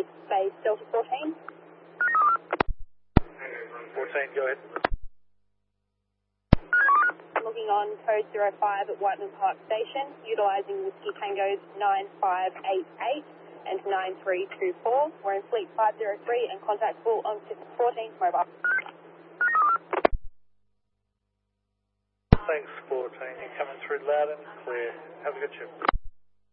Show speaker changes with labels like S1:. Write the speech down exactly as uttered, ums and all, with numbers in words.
S1: with base Delta fourteen.
S2: fourteen, go ahead.
S1: Looking on code zero five at Whiteman Park Station, utilising Whiskey Tangos nine five eight eight and nine three two four. We're in Fleet five zero three and contactable on fourteen mobile.
S2: Thanks, fourteen. You're coming through loud and clear. Have a good trip.